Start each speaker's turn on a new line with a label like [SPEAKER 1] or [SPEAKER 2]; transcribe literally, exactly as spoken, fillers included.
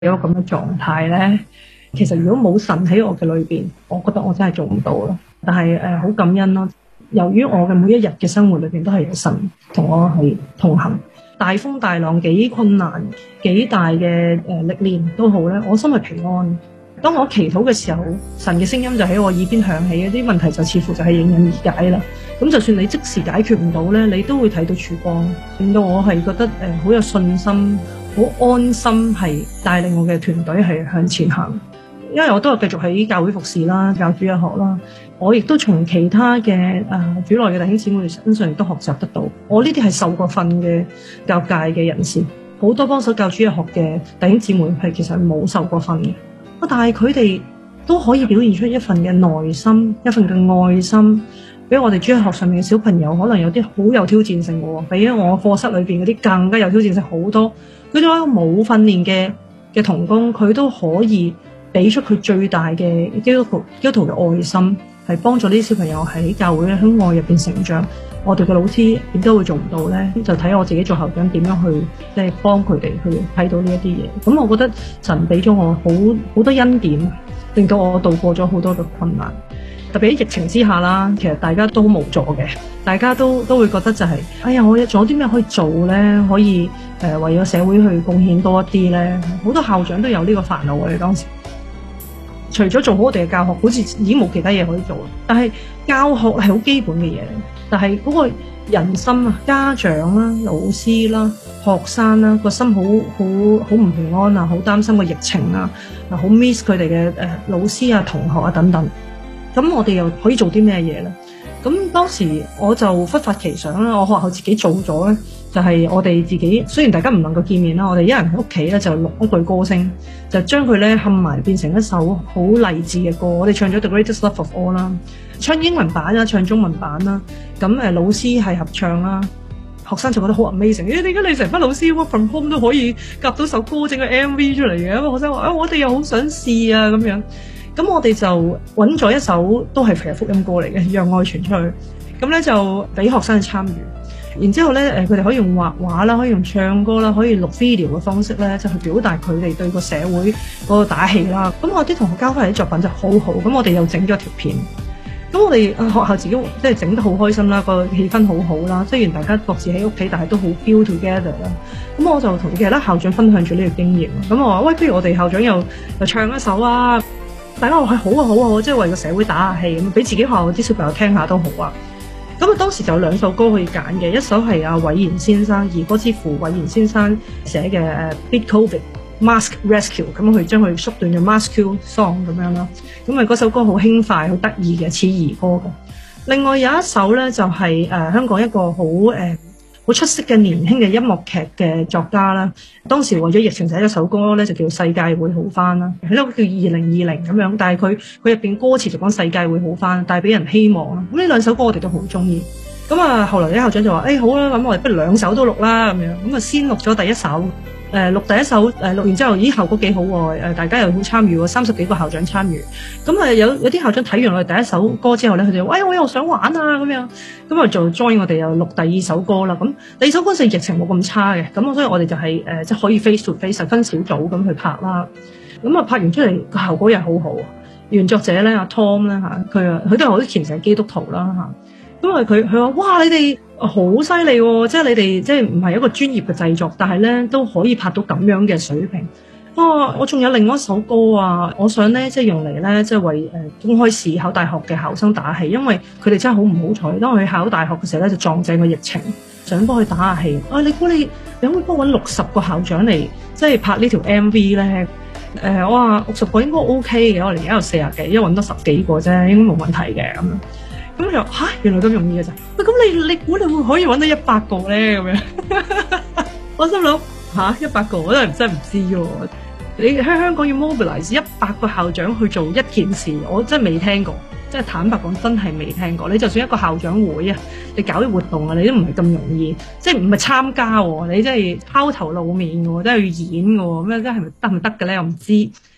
[SPEAKER 1] 有咁嘅狀態咧，其實如果冇神喺我嘅裏邊，我覺得我真係做唔到咯。但係誒好感恩咯，由於我嘅每一日嘅生活裏邊都係有神同我係同行，大風大浪幾困難幾大嘅誒歷練都好咧，我心係平安。當我祈禱嘅時候，神嘅聲音就喺我耳邊響起，啲問題就似乎就係迎刃而解啦。咁就算你即時解決唔到咧，你都會睇到曙光，令到我係覺得誒好、呃、有信心，好安心，係帶領我嘅團隊係向前行。因為我都係繼續喺教會服侍啦，教主日學啦，我亦都從其他嘅誒、呃、主內嘅弟兄姊妹身上亦都學習得到。我呢啲係受過訓嘅教界嘅人士，好多幫手教主日學嘅弟兄姊妹係其實冇受過訓嘅。但係佢哋都可以表現出一份嘅耐心，一份嘅愛心，俾我哋主日學上面嘅小朋友，可能有啲好有挑戰性嘅，比我課室裏邊嗰啲更加有挑戰性好多。佢哋一個冇訓練嘅嘅同工，佢都可以俾出佢最大嘅基督徒基督徒嘅愛心，係幫助呢啲小朋友喺教會喺愛入邊成長。我哋嘅老師點解會做唔到咧？就睇我自己做校長點樣去即係幫佢哋去睇到呢一啲嘢。咁我覺得神俾咗我好好多恩典，令到我度過咗好多嘅困難。特別喺疫情之下啦，其實大家都無助嘅，大家都都會覺得就係、是，哎呀，我仲有啲咩可以做咧？可以誒、呃、為咗社會去貢獻多一啲咧？好多校長都有呢個煩惱。我哋當時除咗做好我哋嘅教學，好似已經冇其他嘢可以做。但係教學係好基本嘅嘢。但係嗰個人心啊，家長啦、老師啦、學生啦，個心好好好唔平安啊，好擔心個疫情啊，啊好 miss 佢哋嘅誒老師啊、同學啊等等。咁我哋又可以做啲咩嘢咧？咁當時我就忽發奇想啦，我學校自己做咗咧，就係、是、我哋自己雖然大家唔能夠見面啦，我哋一人喺屋企咧就錄一句歌聲，就將佢咧冚埋變成一首好勵志嘅歌。我哋唱咗 The Greatest Love of All 啦，唱英文版啦，唱中文版啦。咁誒老師係合唱啦，學生就覺得好 amazing。誒點解你成班老師 work from home 都可以夾到首歌整個 M V 出嚟嘅？咁學生話啊，我哋又好想試啊咁樣。咁我哋就揾咗一首都係其實福音歌嚟嘅，讓愛傳出去。咁咧就俾學生去參與。然之後咧誒，佢哋可以用畫畫啦，可以用唱歌啦，可以錄 video 嘅方式咧，就去表達佢哋對個社會嗰個打氣啦。咁我啲同學交翻嚟啲作品就好好。咁我哋又整咗條片。咁我哋學校自己即係整得好開心啦，個氣氛好好啦。雖然大家各自喺屋企，但係都好 feel together 啦。咁我就同其他校長分享咗呢個經驗。咁我話喂，不如我哋校長又又唱一首啊！大家話係好啊好啊好，即係為個社會打下氣，咁俾自己學校啲小朋友聽下都好啊。咁啊當時就有兩首歌可以揀嘅，一首係阿韋然先生兒歌之父韋然先生寫嘅誒 Beat Covid Mask Rescue， 咁佢將佢縮短咗 Mask Song 咁樣啦。咁啊嗰首歌好輕快好得意嘅，似兒歌嘅。另外有一首咧就係、是、誒、呃、香港一個好誒好出色嘅年輕嘅音樂劇嘅作家啦。當時為咗疫情寫咗首歌咧，就叫世界會好返啦，係咯叫二零二零咁樣。但係佢佢入邊歌詞就講世界會好返，帶俾人希望啦。咁呢兩首歌我哋都好中意。咁啊後來啲校長就話誒、哎、好啦，咁我哋不如兩首都錄啦咁樣。咁啊先錄咗第一首。誒、呃、錄第一首，誒、呃、錄完之後，咦效果幾好喎、啊呃！大家又好參與喎，三十幾個校長參與。咁、呃、有有啲校長睇完我哋第一首歌之後咧，佢哋話：哎，我又想玩啊咁樣。咁啊就 join 我哋又錄第二首歌啦。咁第二首歌嗰陣疫情冇咁差嘅，咁所以我哋就係、是、誒、呃、即係可以 face to face 分小組咁去拍啦。咁啊拍完出嚟個效果又好好。原作者咧阿 Tom 咧嚇，佢啊佢都係好虔誠基督徒啦嚇。咁啊佢佢話：哇你哋！好犀利喎！即係你哋即係唔係一個專業嘅製作，但係咧都可以拍到咁樣嘅水平。啊，我仲有另外一首歌啊，我想咧即係用嚟咧即係為誒、呃、公開試考大學嘅考生打氣，因為佢哋真係好唔好彩，當佢考大學嘅時候咧就撞正個疫情，想幫佢打下氣。啊，你估你你可唔可以幫我揾六十個校長嚟即係拍呢條 M V 咧？誒、呃，我話六十個應該 OK 嘅，我哋而家有四十幾，因為揾多十幾個啫，應該冇問題嘅咁樣。咁就吓，原來咁容易嘅咋？喂，咁你你估你會可以揾到一百個咧？咁樣，我心諗吓一百個，我真係真係唔知喎。你喺香港要 mobilize 一百個校長去做一件事，我真係未聽過。即係坦白講，真係未聽過。你就算一個校長會啊，你搞啲活動啊，你都唔係咁容易。即係唔係參加喎？你真係拋頭露面嘅喎，真係要演嘅喎。咁樣真係咪得唔得嘅咧？我唔知。